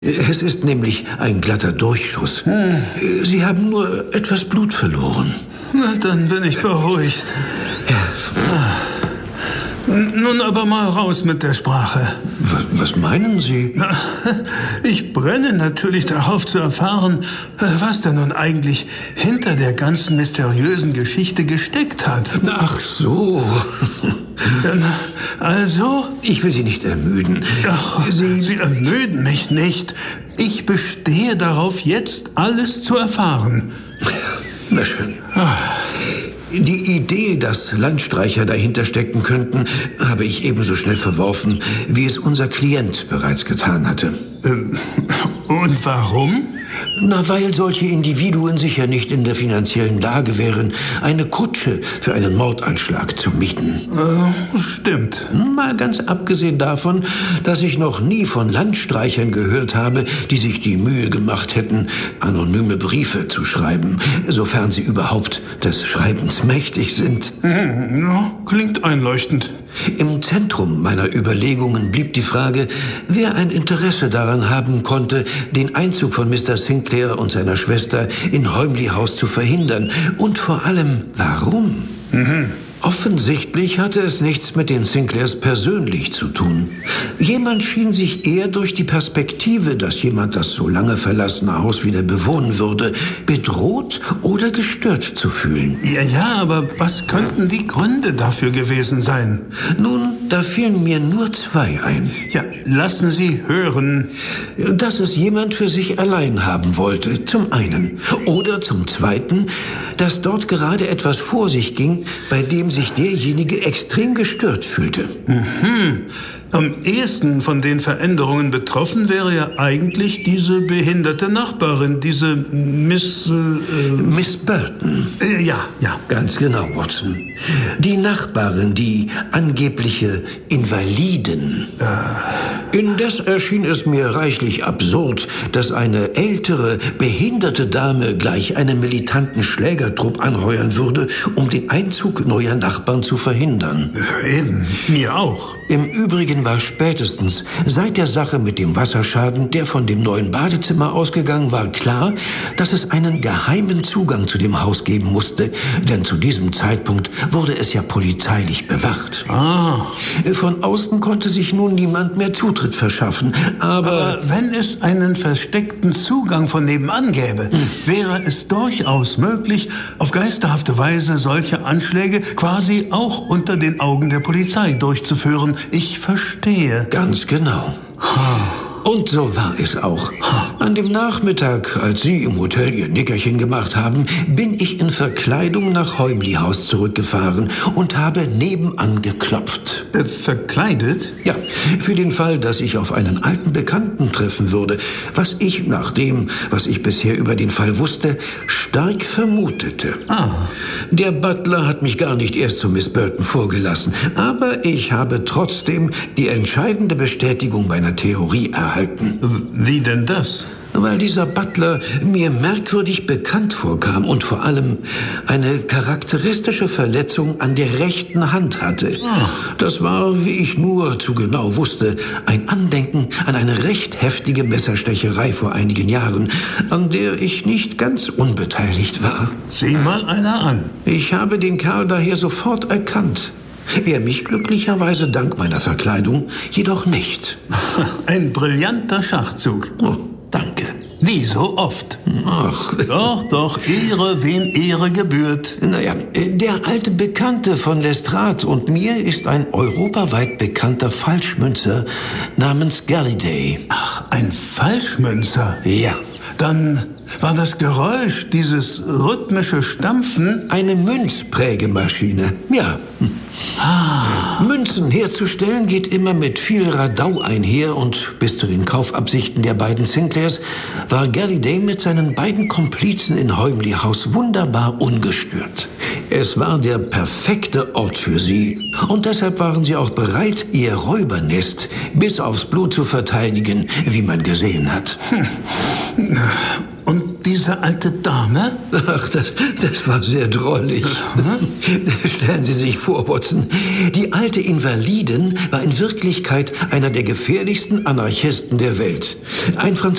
Es ist nämlich ein glatter Durchschuss. Sie haben nur etwas Blut verloren. Na, dann bin ich beruhigt. Nun aber mal raus mit der Sprache. Was meinen Sie? Na, ich brenne natürlich darauf zu erfahren, was denn nun eigentlich hinter der ganzen mysteriösen Geschichte gesteckt hat. Ach so. Also? Ich will Sie nicht ermüden. Ach, Sie ermüden mich nicht. Ich bestehe darauf, jetzt alles zu erfahren. Na schön. Die Idee, dass Landstreicher dahinter stecken könnten, habe ich ebenso schnell verworfen, wie es unser Klient bereits getan hatte. Und warum? Na, weil solche Individuen sicher nicht in der finanziellen Lage wären, eine Kutsche für einen Mordanschlag zu mieten. Stimmt. Mal ganz abgesehen davon, dass ich noch nie von Landstreichern gehört habe, die sich die Mühe gemacht hätten, anonyme Briefe zu schreiben, sofern sie überhaupt des Schreibens mächtig sind. Ja, klingt einleuchtend. Im Zentrum meiner Überlegungen blieb die Frage, wer ein Interesse daran haben konnte, den Einzug von Mr. Sinclair und seiner Schwester in Holmley House zu verhindern. Und vor allem, warum? Offensichtlich hatte es nichts mit den Sinclairs persönlich zu tun. Jemand schien sich eher durch die Perspektive, dass jemand das so lange verlassene Haus wieder bewohnen würde, bedroht oder gestört zu fühlen. Ja, aber was könnten die Gründe dafür gewesen sein? Nun, da fielen mir nur zwei ein. Ja, lassen Sie hören. Dass es jemand für sich allein haben wollte, zum einen. Oder zum zweiten, dass dort gerade etwas vor sich ging, bei dem sich derjenige extrem gestört fühlte. Am ehesten von den Veränderungen betroffen wäre ja eigentlich diese behinderte Nachbarin, diese Miss Burton. Ja. Ganz genau, Watson. Die Nachbarin, die angebliche Invaliden. Indes erschien es mir reichlich absurd, dass eine ältere, behinderte Dame gleich einen militanten Schlägertrupp anheuern würde, um den Einzug neuer Nachbarn zu verhindern. Eben, mir auch. Im Übrigen war spätestens seit der Sache mit dem Wasserschaden, der von dem neuen Badezimmer ausgegangen war, klar, dass es einen geheimen Zugang zu dem Haus geben musste, denn zu diesem Zeitpunkt wurde es ja polizeilich bewacht. Von außen konnte sich nun niemand mehr Zutritt verschaffen, aber wenn es einen versteckten Zugang von nebenan gäbe, wäre es durchaus möglich, auf geisterhafte Weise solche Anschläge quasi auch unter den Augen der Polizei durchzuführen. Ich verstehe. Ganz genau. Und so war es auch. An dem Nachmittag, als Sie im Hotel Ihr Nickerchen gemacht haben, bin ich in Verkleidung nach Holmley House zurückgefahren und habe nebenan geklopft. Verkleidet? Ja, für den Fall, dass ich auf einen alten Bekannten treffen würde, was ich, nach dem, was ich bisher über den Fall wusste, stark vermutete. Der Butler hat mich gar nicht erst zu Miss Burton vorgelassen, aber ich habe trotzdem die entscheidende Bestätigung meiner Theorie erhalten. Wie denn das? Weil dieser Butler mir merkwürdig bekannt vorkam und vor allem eine charakteristische Verletzung an der rechten Hand hatte. Das war, wie ich nur zu genau wusste, ein Andenken an eine recht heftige Messerstecherei vor einigen Jahren, an der ich nicht ganz unbeteiligt war. Sieh mal einer an. Ich habe den Kerl daher sofort erkannt. Er mich glücklicherweise dank meiner Verkleidung jedoch nicht. Ein brillanter Schachzug. Oh, danke. Wie so oft. Ach. Doch, Ehre, wem Ehre gebührt. Naja, der alte Bekannte von Lestrade und mir ist ein europaweit bekannter Falschmünzer namens Galladay. Ach, ein Falschmünzer? Ja. Dann war das Geräusch, dieses rhythmische Stampfen... Eine Münzprägemaschine, ja. Münzen herzustellen geht immer mit viel Radau einher und bis zu den Kaufabsichten der beiden Sinclairs war Galladay mit seinen beiden Komplizen in Holmley House wunderbar ungestört. Es war der perfekte Ort für sie und deshalb waren sie auch bereit, ihr Räubernest bis aufs Blut zu verteidigen, wie man gesehen hat. Und diese alte Dame? Ach, das war sehr drollig. Stellen Sie sich vor, Watson, die alte Invalidin war in Wirklichkeit einer der gefährlichsten Anarchisten der Welt. Ein